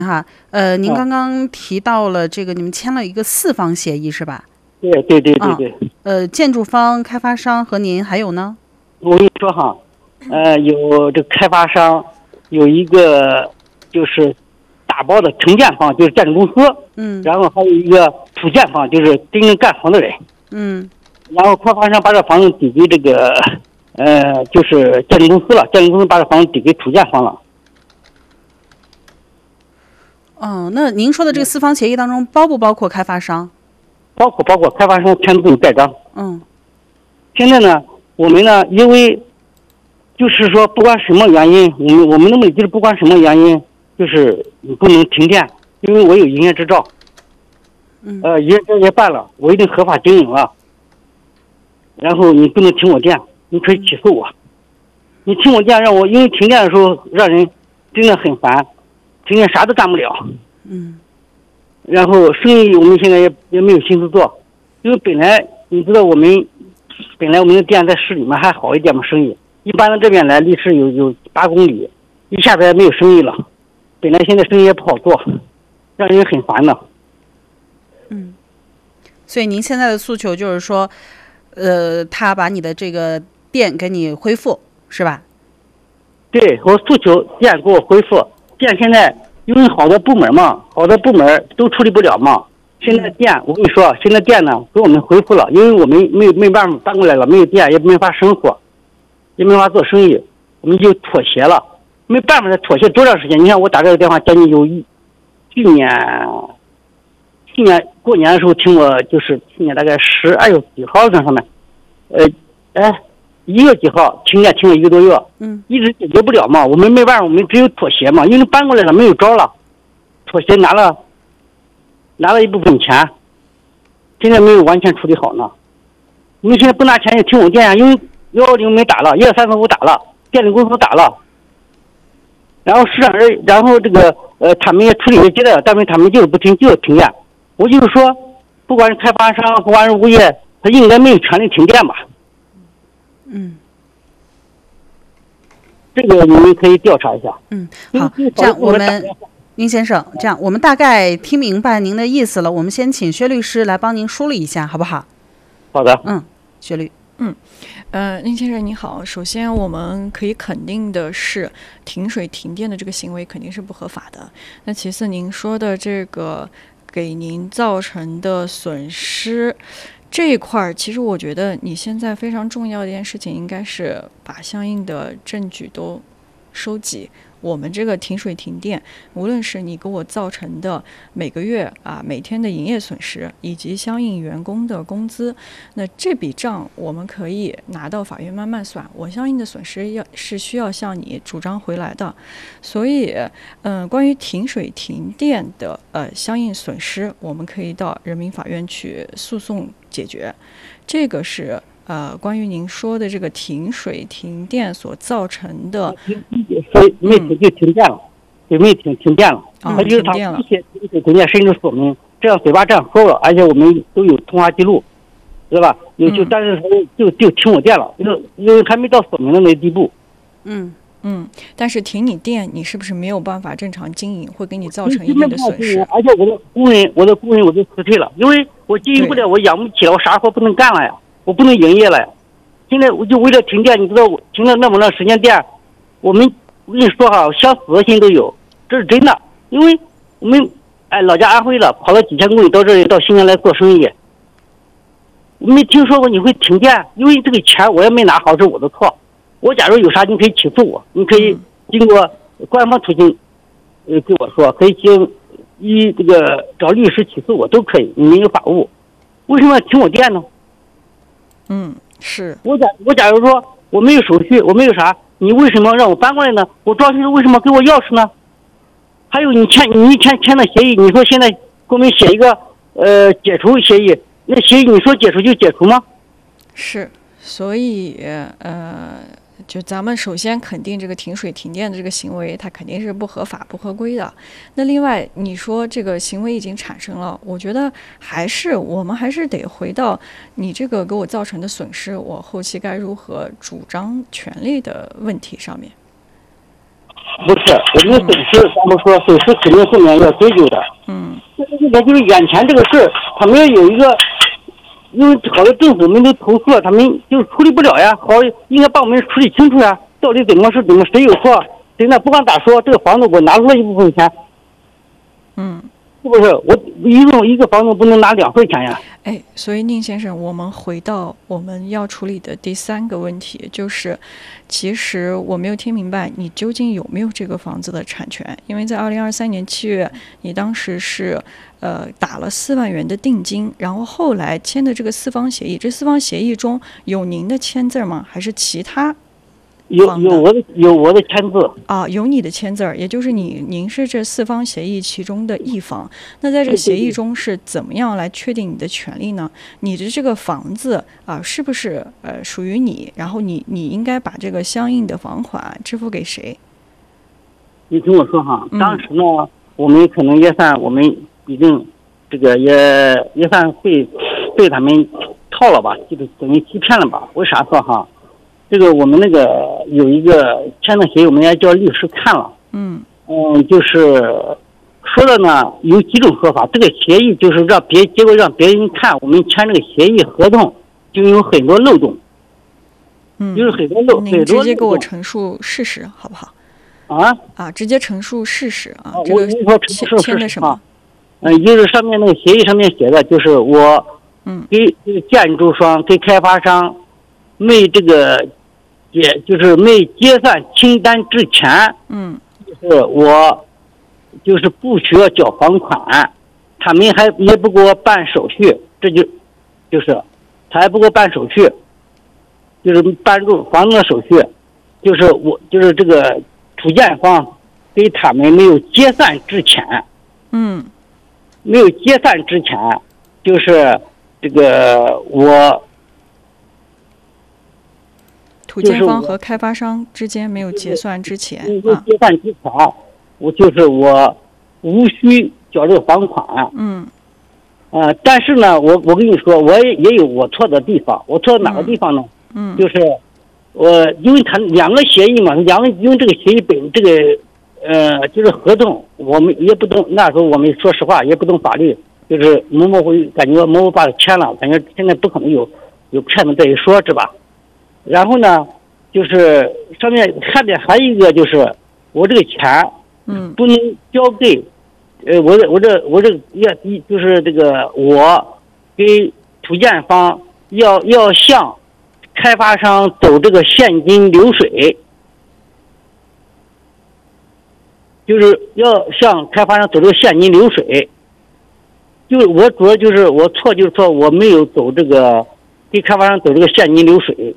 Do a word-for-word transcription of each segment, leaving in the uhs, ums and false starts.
哈，呃，您啊， 刚刚提到了这个，你们签了一个四方协议是吧？ 对对对对啊， 对， 呃，建筑方、开发商和您还有呢？ 我跟你说哈，呃，有这开发商，有一个就是打包的承建方，就是建筑公司， 嗯然后还有一个土建方，就是真正干活的人， 嗯然后开发商把这房子抵给这个，呃，就是建筑公司了，建筑公司把这房子抵给土建方了。 哦，那您说的这个四方协议当中包不包括开发商？ 包括包括开发商全都给你盖章。 嗯现在呢，我们呢，因为就是说，不管什么原因，我们我们的目的就是不管什么原因，就是你不能停电，因为我有营业执照， 嗯呃，营业执照也办了，我已经合法经营了。然后你不能停我电，你可以起诉我。你停我电让我，因为停电的时候让人真的很烦，停电啥都干不了。 嗯然后生意我们现在也也没有心思做，因为本来你知道我们本来我们的店在市里面还好一点嘛，生意一般的这边来离市有有八公里，一下子也没有生意了，本来现在生意也不好做，让人很烦的。 嗯，所以您现在的诉求就是说，呃，他把你的这个店给你恢复，是吧？ 对，我诉求店给我恢复，店现在因为好多部门嘛，好多部门都处理不了嘛。现在店我跟你说，现在店呢给我们恢复了，因为我们没有没办法搬过来了，没有店也没法生活，也没法做生意，我们就妥协了。没办法再妥协多长时间？你看我打这个电话将近有一去年去年过年的时候听我，就是去年大概十二月几号那上面，呃，哎，一月几号停电停了一个多月， 嗯一直解决不了嘛，我们没办法，我们只有妥协嘛，因为搬过来了没有招了，妥协拿了拿了一部分钱，现在没有完全处理好呢。你们现在不拿钱就停我电呀，因为幺幺零没打了，一二三四五打了，电力公司打了，然后市场人，然后这个呃他们也处理也接待了，但是他们就是不停，就是停电。我就是说，不管是开发商，不管是物业，他应该没有权利停电吧？ 嗯这个你们可以调查一下。 嗯，好，这样我们。殷先生，这样我们大概听明白您的意思了，我们先请薛律师来帮您梳理一下，好不好？ 好的。 嗯，薛律。 嗯，呃，殷先生你好，首先我们可以肯定的是，停水停电的这个行为肯定是不合法的。那其次，您说的这个给您造成的损失这一块儿，其实我觉得你现在非常重要的一件事情，应该是把相应的证据都收集。我们这个停水停电，无论是你给我造成的每个月啊每天的营业损失，以及相应员工的工资，那这笔账我们可以拿到法院慢慢算。我相应的损失要是需要向你主张回来的，所以，嗯、呃，关于停水停电的呃相应损失，我们可以到人民法院去诉讼解决。这个是。呃，关于您说的这个停水停电所造成的， 所以没停就停电了，就没停停电了。 啊， 他就是他停电了一些停水停电甚至说明，这样嘴巴这样说了，而且我们都有通话记录，知道吧？有就、 嗯、 但是他就就停我电了，因为因为还没到说明的那地步。 嗯嗯，但是停你电，你是不是没有办法正常经营，会给你造成一定的损失？ 而且我的工人，我的工人我都辞退了，因为我经营不了，我养不起了，我啥活不能干了呀。我不能营业了呀！现在我就为了停电，你知道我停了那么长时间电，我们我跟你说哈，想死的心都有，这是真的。因为我们哎老家安徽的，跑了几千公里到这里到新疆来做生意，我没听说过你会停电，因为这个钱我也没拿好，是我的错。我假如有啥，你可以起诉我，你可以经过官方途径，呃跟我说，可以经一这个找律师起诉我都可以，你没有法务，为什么要停我电呢？ 嗯，是我假我假如说我没有手续，我没有啥，你为什么让我搬过来呢？我装修为什么给我钥匙呢？还有你签你签签的协议，你说现在给我们写一个呃解除协议，那协议你说解除就解除吗？ 是，所以呃，就咱们首先肯定这个停水停电的这个行为，它肯定是不合法、不合规的。那另外，你说这个行为已经产生了，我觉得还是我们还是得回到你这个给我造成的损失，我后期该如何主张权利的问题上面。 不是，我们损失，咱们说损失肯定后面要追究的。 嗯， 这个就是眼前这个事儿，他们要有一个，因为好多政府们都投诉了，他们就处理不了呀。好，应该帮我们处理清楚呀，到底怎么是怎么谁有错？谁呢？不管咋说，这个房子我拿出了一部分钱， 嗯。 是不是？我一共一个房子不能拿两份钱呀？ 哎，所以宁先生，我们回到我们要处理的第三个问题，就是其实我没有听明白你究竟有没有这个房子的产权，因为在二零二三年七月，你当时是呃打了四万元的定金，然后后来签的这个四方协议，这四方协议中有您的签字吗？还是其他？ 有有我的有我的签字啊，有你的签字儿，也就是你您是这四方协议其中的一方。那在这个协议中是怎么样来确定你的权利呢？你的这个房子啊，是不是呃属于你？然后你你应该把这个相应的房款支付给谁？ 你听我说哈，当时呢，嗯、我们可能也算我们已经这个也也算被被他们套了吧，就是等于欺骗了吧？为啥说哈？这个我们那个有一个签的协议，我们也叫律师看了。 嗯嗯，就是说的呢有几种说法。这个协议就是让别结果让别人看，我们签这个协议合同就有很多漏洞。 嗯， 就是很多漏， 您直接给我陈述事实好不好？ 啊啊，直接陈述事实啊。 啊这个签签的什么？ 嗯，就是上面那个协议上面写的，就是我嗯给这个建筑商给开发商没这个。也就是没结算清单之前， 嗯， 就是我就是不需要缴房款，他们还也不给我办手续，这就就是他还不给我办手续，就是办入房子的手续，就是我就是这个土建方给他们没有结算之前， 嗯， 没有结算之前，就是这个我。 土建方和开发商之间没有结算之前， 没有结算之前，我就是我无需缴这个房款。 嗯。 呃，但是呢，我我跟你说，我也也有我错的地方。我错哪个地方呢？ 嗯。 就是我因为他两个协议嘛，两个因为这个协议本这个呃就是合同，我们也不懂，那时候我们说实话也不懂法律，就是模模糊感觉模糊把它签了，感觉现在不可能有有骗子这一说，是吧？然后呢，就是上面看的还有一个就是我这个钱， 嗯， 不能交给，呃，我这我这我这要就是这个我给土建方要要向开发商走这个现金流水，就是要向开发商走这个现金流水，就是我主要就是我错就是说我没有走这个给开发商走这个现金流水。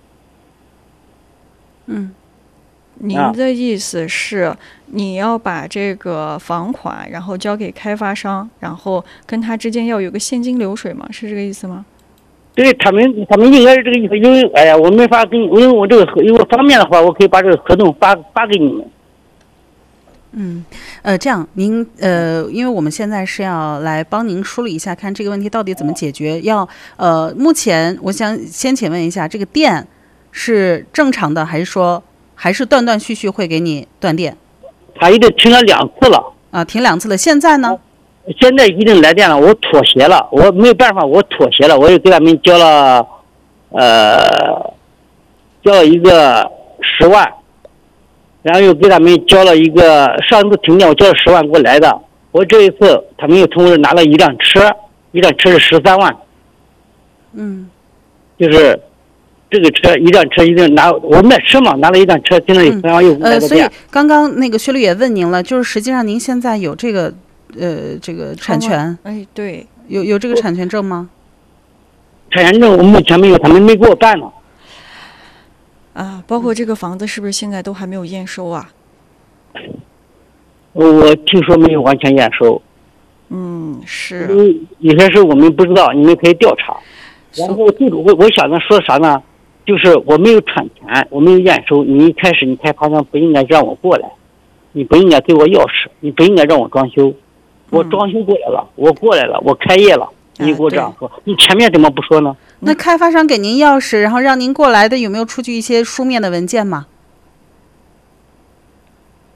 嗯， 您的意思是你要把这个房款然后交给开发商，然后跟他之间要有个现金流水吗？是这个意思吗？ 对，他们他们应该是这个意思，因为哎呀，我没法跟，因为我这个因为方便的话，我可以把这个合同发发给你们。 嗯，呃，这样您呃，因为我们现在是要来帮您梳理一下，看这个问题到底怎么解决。要呃，目前我想先请问一下，这个电是正常的，还是说还是断断续续会给你断电？ 他已经停了两次了。 啊，停两次了。现在呢？ 现在已经来电了，我妥协了，我没有办法，我妥协了，我也给他们交了，呃，交了一个十万，然后又给他们交了一个，上次停电我交了十万给我来的，我这一次他们又同时拿了一辆车，一辆车是十三万。 嗯， 就是这个车一辆车一定拿我卖车嘛，拿了一辆车在那里，然后又呃，所以刚刚那个薛律也问您了，就是实际上您现在有这个呃这个产权？ 哎，对， 有有这个产权证吗？ 产权证我目前没有，他们没给我办呢。 啊，包括这个房子是不是现在都还没有验收啊？ 我听说没有完全验收。 嗯，是。 嗯，有些事我们不知道，你们可以调查。然后最主我我想着说啥呢？就是我没有产权，我没有验收。你一开始你开发商不应该让我过来，你不应该给我钥匙，你不应该让我装修。我装修过来了，我过来了，我开业了，你给我这样说，你前面怎么不说呢？ 那开发商给您钥匙，然后让您过来的，有没有出具一些书面的文件吗？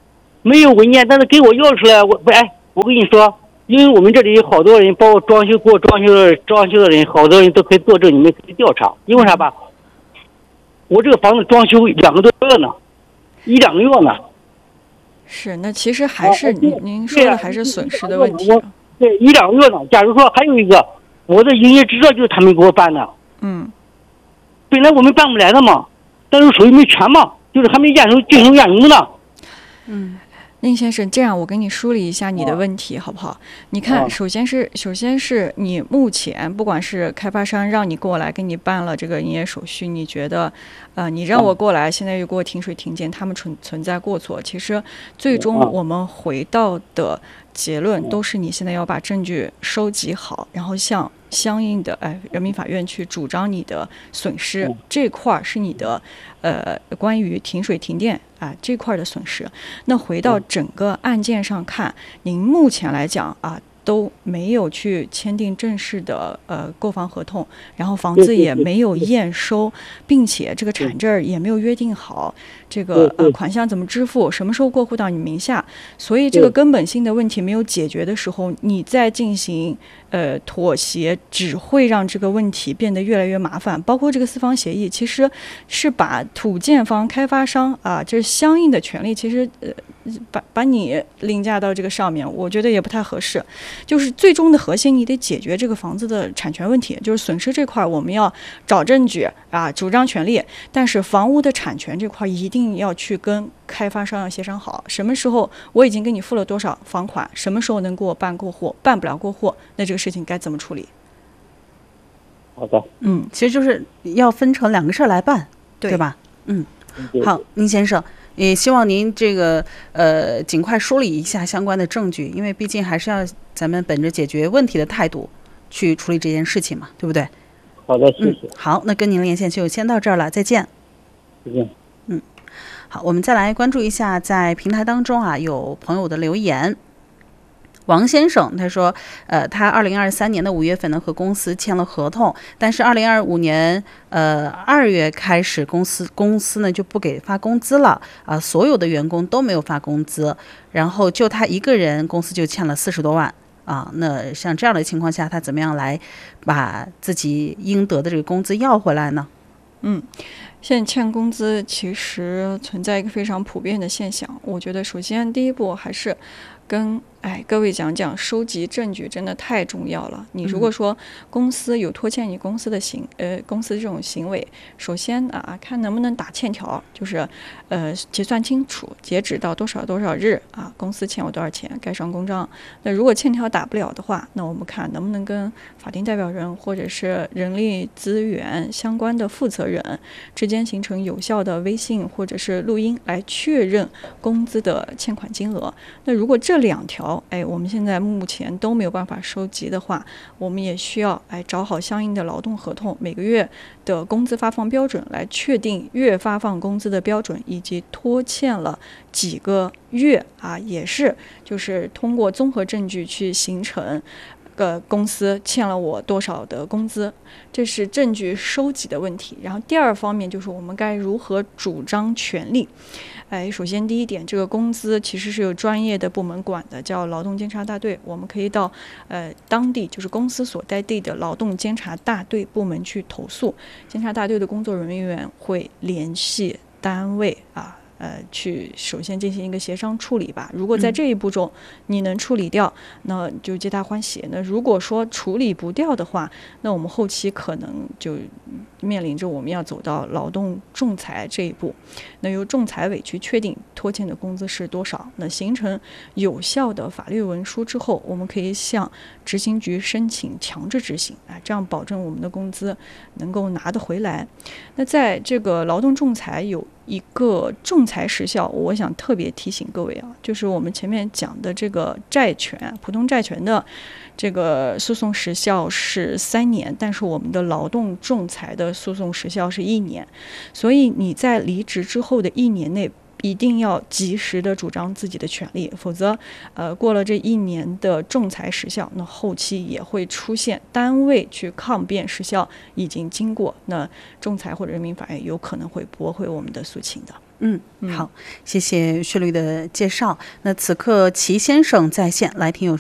没有文件，但是给我要出来，我不哎，我跟你说，因为我们这里有好多人，包括装修过装修的装修的人，好多人都可以作证，你们可以调查，因为啥吧？我这个房子装修两个多月呢，一两个月呢。 是，那其实还是、啊、您您说的还是损失的问题。 对，一两个月呢。假如说还有一个，我的营业执照就是他们给我办的。 嗯。 本来我们办不来的嘛，但是手续没全嘛，就是还没验收进行验收呢。 嗯。宁先生，这样我给你梳理一下你的问题，好不好？你看，首先是首先是你目前不管是开发商让你过来给你办了这个营业手续，你觉得，呃，你让我过来，现在又给我停水停电，他们存存在过错，其实最终我们回到的结论都是你现在要把证据收集好，然后向相应的哎人民法院去主张你的损失，这块是你的呃关于停水停电啊这块的损失。那回到整个案件上看，您目前来讲啊都没有去签订正式的呃购房合同，然后房子也没有验收，并且这个产证也没有约定好这个呃款项怎么支付，什么时候过户到你名下，所以这个根本性的问题没有解决的时候，你再进行呃妥协，只会让这个问题变得越来越麻烦。包括这个四方协议，其实是把土建方、开发商啊，这相应的权利，其实呃把把你凌驾到这个上面，我觉得也不太合适。就是最终的核心，你得解决这个房子的产权问题，就是损失这块我们要找证据啊，主张权利，但是房屋的产权这块一定要去跟开发商要协商好，什么时候我已经给你付了多少房款，什么时候能给我办过户，办不了过户，那这个事情该怎么处理？ 好的， 嗯，其实就是要分成两个事儿来办， 对, 对吧？嗯，好，宁先生。也希望您这个呃尽快梳理一下相关的证据，因为毕竟还是要咱们本着解决问题的态度去处理这件事情嘛，对不对？ 好的，谢谢。 嗯、好，那跟您连线就先到这儿了，再见。 再见。 嗯，好，我们再来关注一下在平台当中啊有朋友的留言。王先生他说，呃，他二零二三年的五月份呢和公司签了合同，但是二零二五年呃二月开始，公司公司呢就不给发工资了啊、呃，所有的员工都没有发工资，然后就他一个人，公司就欠了四十多万啊。那像这样的情况下，他怎么样来把自己应得的这个工资要回来呢？ 嗯，现在欠工资其实存在一个非常普遍的现象，我觉得首先第一步还是跟哎各位讲讲收集证据真的太重要了。你如果说公司有拖欠你公司的行呃公司这种行为，首先啊看能不能打欠条，就是呃结算清楚截止到多少多少日啊，公司欠我多少钱，盖上公章。那如果欠条打不了的话，那我们看能不能跟法定代表人或者是人力资源相关的负责人之间形成有效的微信或者是录音来确认工资的欠款金额。那如果这两条哎我们现在目前都没有办法收集的话，我们也需要哎找好相应的劳动合同，每个月的工资发放标准来确定月发放工资的标准，以及拖欠了几个月啊，也是就是通过综合证据去形成个公司欠了我多少的工资，这是证据收集的问题。然后第二方面就是我们该如何主张权利。哎，首先第一点，这个工资其实是有专业的部门管的，叫劳动监察大队，我们可以到呃当地就是公司所在地的劳动监察大队部门去投诉，监察大队的工作人员会联系单位啊。呃，去首先进行一个协商处理吧。如果在这一步中你能处理掉，那就皆大欢喜。那如果说处理不掉的话，那我们后期可能就面临着我们要走到劳动仲裁这一步。那由仲裁委去确定拖欠的工资是多少。那形成有效的法律文书之后，我们可以向执行局申请强制执行啊，这样保证我们的工资能够拿得回来。那在这个劳动仲裁有一个仲裁时效，我想特别提醒各位啊，就是我们前面讲的这个债权，普通债权的这个诉讼时效是三年，但是我们的劳动仲裁的诉讼时效是一年，所以你在离职之后的一年内一定要及时的主张自己的权利，否则呃过了这一年的仲裁时效，那后期也会出现单位去抗辩时效已经经过，那仲裁或者人民法院有可能会驳回我们的诉请的。 嗯，好，谢谢薛律的介绍。那此刻齐先生在线，来听友。